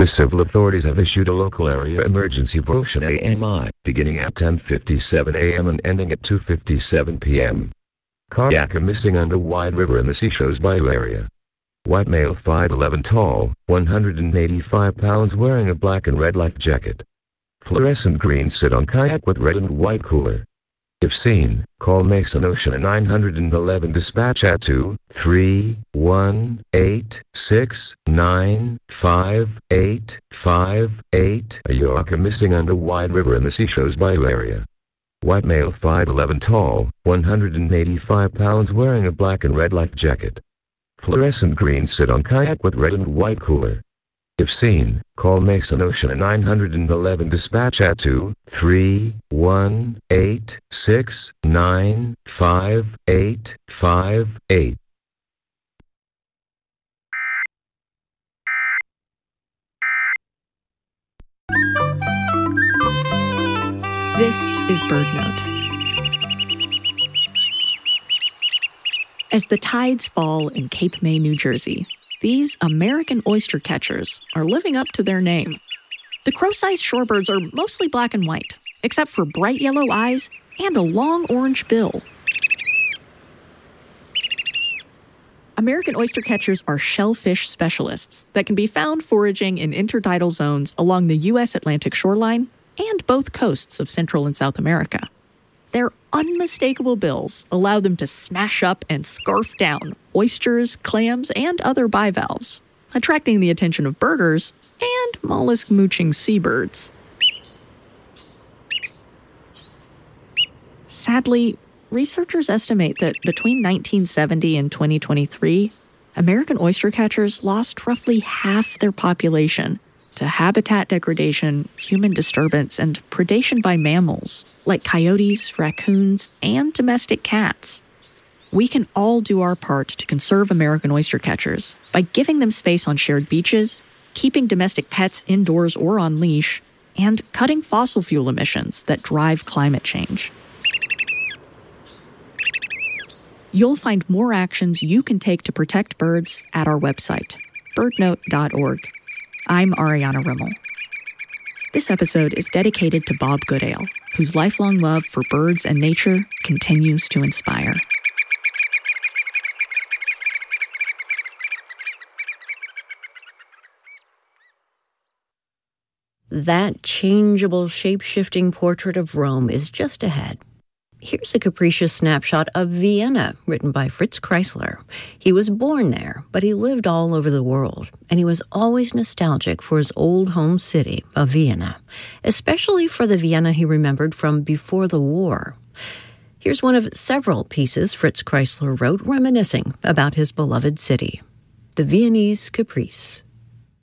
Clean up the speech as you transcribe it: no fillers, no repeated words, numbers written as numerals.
The civil authorities have issued a local area emergency for Ocean AMI, beginning at 10:57 a.m. and ending at 2:57 p.m. Kayaker missing under Wide River in the Seashows Bayou area. White male 5'11" tall, 185 pounds, wearing a black and red life jacket. Fluorescent green sit on kayak with red and white cooler. If seen, call Mason Ocean 911 dispatch at 231-869-5858. Kayaker missing under Wide River in the Seashows Bayou area. White male 5'11" tall, 185 pounds, wearing a black and red life jacket. Fluorescent green sit on kayak with red and white cooler. If seen, call Mason Ocean 911 dispatch at 231-869-5858. This is BirdNote. As the tides fall in Cape May, New Jersey, these American oyster catchers are living up to their name. The crow-sized shorebirds are mostly black and white, except for bright yellow eyes and a long orange bill. American oyster catchers are shellfish specialists that can be found foraging in intertidal zones along the U.S. Atlantic shoreline and both coasts of Central and South America. Their unmistakable bills allow them to smash up and scarf down oysters, clams, and other bivalves, attracting the attention of birders and mollusk-mooching seabirds. Sadly, researchers estimate that between 1970 and 2023, American oyster catchers lost roughly half their population to habitat degradation, human disturbance, and predation by mammals like coyotes, raccoons, and domestic cats. We can all do our part to conserve American oyster catchers by giving them space on shared beaches, keeping domestic pets indoors or on leash, and cutting fossil fuel emissions that drive climate change. You'll find more actions you can take to protect birds at our website, birdnote.org. I'm Ariana Rimmel. This episode is dedicated to Bob Goodale, whose lifelong love for birds and nature continues to inspire. That changeable, shape-shifting portrait of Rome is just ahead. Here's a capricious snapshot of Vienna, written by Fritz Kreisler. He was born there, but he lived all over the world, and he was always nostalgic for his old home city of Vienna, especially for the Vienna he remembered from before the war. Here's one of several pieces Fritz Kreisler wrote reminiscing about his beloved city, The Viennese Caprice.